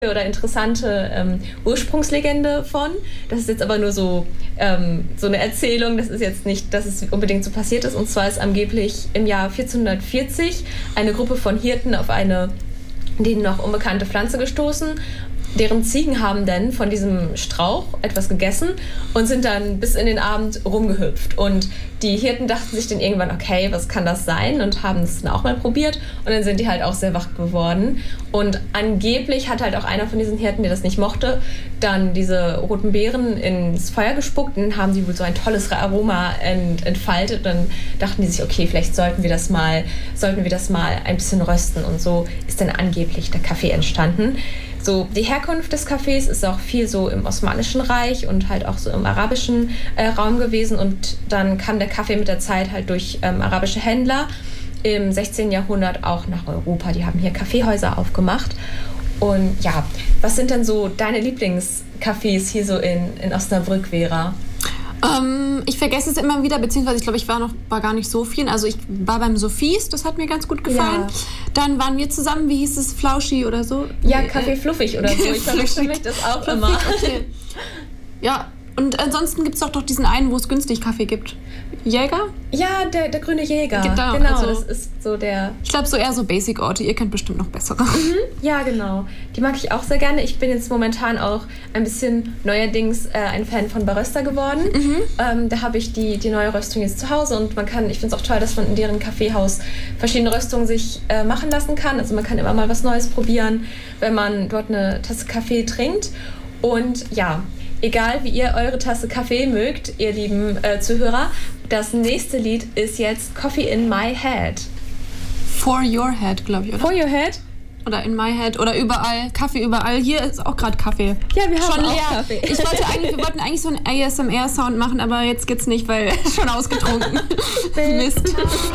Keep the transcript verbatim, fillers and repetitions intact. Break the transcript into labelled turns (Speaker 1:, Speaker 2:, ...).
Speaker 1: oder interessante ähm, Ursprungslegende von. Das ist jetzt aber nur so, ähm, so eine Erzählung. Das ist jetzt nicht, dass es unbedingt so passiert ist. Und zwar ist angeblich im Jahr vierzehnhundertvierzig eine Gruppe von Hirten auf eine denen noch unbekannte Pflanze gestoßen. Deren Ziegen haben dann von diesem Strauch etwas gegessen und sind dann bis in den Abend rumgehüpft. Und die Hirten dachten sich dann irgendwann, okay, was kann das sein? Und haben es dann auch mal probiert. Und dann sind die halt auch sehr wach geworden. Und angeblich hat halt auch einer von diesen Hirten, der das nicht mochte, dann diese roten Beeren ins Feuer gespuckt. Und dann haben die wohl so ein tolles Aroma ent- entfaltet. Und dann dachten die sich, okay, vielleicht sollten wir das mal, sollten wir das mal ein bisschen rösten. Und so ist dann angeblich der Kaffee entstanden. So, die Herkunft des Kaffees ist auch viel so im Osmanischen Reich und halt auch so im arabischen äh, Raum gewesen. Und dann kam der Kaffee mit der Zeit halt durch ähm, arabische Händler im sechzehnten Jahrhundert auch nach Europa. Die haben hier Kaffeehäuser aufgemacht. Und ja, was sind denn so deine Lieblingscafés hier so in, in Osnabrück, Vera?
Speaker 2: Ähm, ich vergesse es immer wieder, beziehungsweise ich glaube, ich war noch war gar nicht so viel. Also ich war beim Sophies, das hat mir ganz gut gefallen. Ja. Dann waren wir zusammen, wie hieß es, Flauschi oder so?
Speaker 1: Ja, Kaffee Fluffig oder so. Ich verwechsel mich das auch Fluffig, immer.
Speaker 2: Okay. Ja, und ansonsten gibt es doch doch diesen einen, wo es günstig Kaffee gibt. Jäger?
Speaker 1: Ja, der, der grüne Jäger.
Speaker 2: Genau,
Speaker 1: genau
Speaker 2: also,
Speaker 1: das ist so der...
Speaker 2: Ich glaube, so eher so Basic-Orte. Ihr kennt bestimmt noch bessere.
Speaker 1: Mhm, ja, genau. Die mag ich auch sehr gerne. Ich bin jetzt momentan auch ein bisschen neuerdings äh, ein Fan von Barista geworden. Mhm. Ähm, da habe ich die, die neue Röstung jetzt zu Hause und man kann, ich finde es auch toll, dass man in deren Kaffeehaus verschiedene Röstungen sich äh, machen lassen kann. Also man kann immer mal was Neues probieren, wenn man dort eine Tasse Kaffee trinkt. Und ja, egal wie ihr eure Tasse Kaffee mögt, ihr lieben äh, Zuhörer, das nächste Lied ist jetzt Coffee in My Head.
Speaker 2: For Your Head, glaube ich, oder?
Speaker 1: For Your Head?
Speaker 2: Oder in My Head oder überall. Kaffee überall. Hier ist auch gerade Kaffee.
Speaker 1: Ja, wir haben
Speaker 2: schon
Speaker 1: auch
Speaker 2: leer.
Speaker 1: Kaffee.
Speaker 2: Ich wollte eigentlich, wir wollten eigentlich so einen A S M R-Sound machen, aber jetzt geht's nicht, weil schon ausgetrunken. Mist.